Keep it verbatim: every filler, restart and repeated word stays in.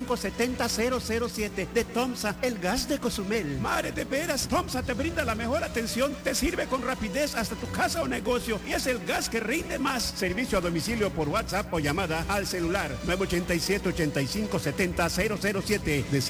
cinco siete cero cero siete. De Tomsa, el gas de Cozumel. Madre de veras, Tomsa te brinda la mejor atención, te sirve con rapidez hasta tu casa o negocio y es el gas que rinde más. Servicio a domicilio por WhatsApp o llamada al celular nueve ocho siete, ocho cinco siete cero cero siete.